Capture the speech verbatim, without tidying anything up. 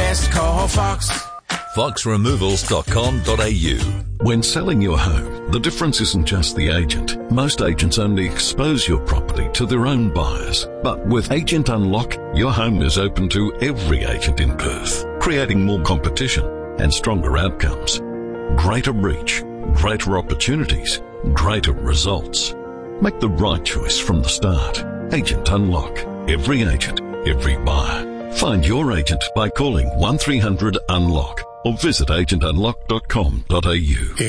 best, call Fox. fox removals dot com dot a u. When selling your home, the difference isn't just the agent. Most agents only expose your property to their own buyers. But with Agent Unlock, your home is open to every agent in Perth, creating more competition and stronger outcomes. Greater reach, greater opportunities, greater results. Make the right choice from the start. Agent Unlock. Every agent, every buyer. Find your agent by calling one three hundred unlock or visit agent unlock dot com dot a u.